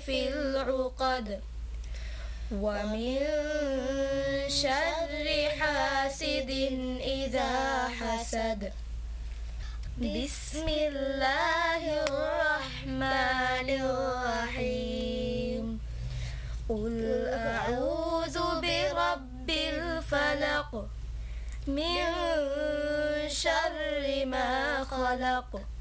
في العقد ومن شر حاسد إذا حسد. بسم الله الرحمن الرحيم. قل أعوذ برب الفلق من شر ما خلق